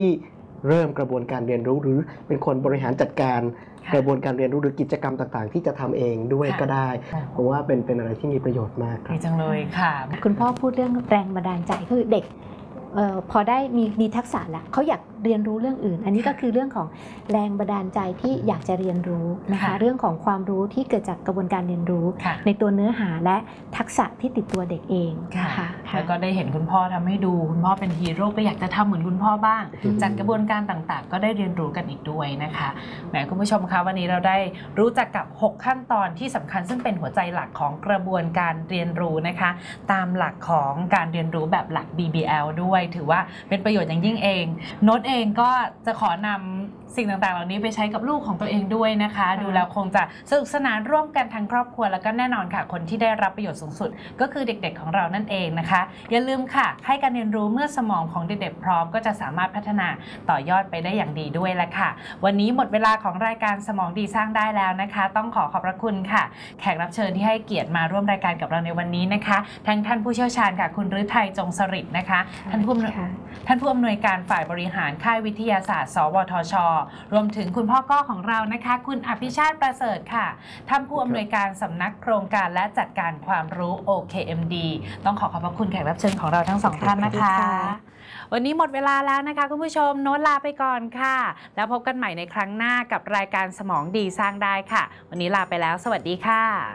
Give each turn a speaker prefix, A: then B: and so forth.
A: ที่เริ่มกระบวนการเรียนรู้หรือเป็นคนบริหารจัดการกระบวนการเรียนรู้หรือกิจกรรมต่างๆที่จะทำเองด้วยก็ได้ผมว่าเป็นอะไรที่มีประโยชน์มากครับ
B: ดีจังเลยค่ะ
C: คุณพ่อพูดเรื่องแรงบันดาลใจคือเด็กพอได้มีทักษะแล้วเขาอยากเรียนรู้เรื่องอื่นอันนี้ก็คือเรื่องของแรงบันดาลใจที่อยากจะเรียนรู้นะคะเรื่องของความรู้ที่เกิดจากกระบวนการเรียนรู้ในตัวเนื้อหาและทักษะที่ติดตัวเด็กเอง
B: นะคะแล้วก็ได้เห็นคุณพ่อทำให้ดูคุณพ่อเป็นฮีโร่ก็อยากจะทำเหมือนคุณพ่อบ้างจัดกระบวนการต่างๆก็ได้เรียนรู้กันอีกด้วยนะคะแหมคุณผู้ชมคะวันนี้เราได้รู้จักกับ6ขั้นตอนที่สำคัญซึ่งเป็นหัวใจหลักของกระบวนการเรียนรู้นะคะตามหลักของการเรียนรู้แบบหลัก BBL ด้วยถือว่าเป็นประโยชน์อย่างยิ่งเองโน้ตเองก็จะขอนำสิ่งต่างๆเหล่านี้ไปใช้กับลูกของตัวเองด้วยนะคะดูแล้วคงจะสนุกสนานร่วมกันทั้งครอบครัวแล้วก็แน่นอนค่ะคนที่ได้รับประโยชน์สูงสุดก็คือเด็กๆของเรานั่นเองนะคะอย่าลืมค่ะให้การเรียนรู้เมื่อสมองของเด็กๆพร้อมก็จะสามารถพัฒนาต่อยอดไปได้อย่างดีด้วยแหละค่ะวันนี้หมดเวลาของรายการสมองดีสร้างได้แล้วนะคะต้องขอบพระคุณค่ะแขกรับเชิญที่ให้เกียรติมาร่วมรายการกับเราในวันนี้นะคะทั้งท่านผู้เชี่ยวชาญค่ะคุณฤทัยจงสฤษดิ์นะคะท่านผู้อำนวยการฝ่ายบริหารค่ายวิทยาศาสตร์สวทช.รวมถึงคุณพ่อก้อของเรานะคะคุณอภิชาติประเสริฐค่ะท่านผู้อำนวยการสำนักโครงการและจัดการความรู้ OKMD ต้องขอบพระคุณแขกรับเชิญของเราทั้งสองท่านนะคะวันนี้หมดเวลาแล้วนะคะคุณผู้ชมโน้ตลาไปก่อนค่ะแล้วพบกันใหม่ในครั้งหน้ากับรายการสมองดีสร้างได้ค่ะวันนี้ลาไปแล้วสวัสดีค่ะ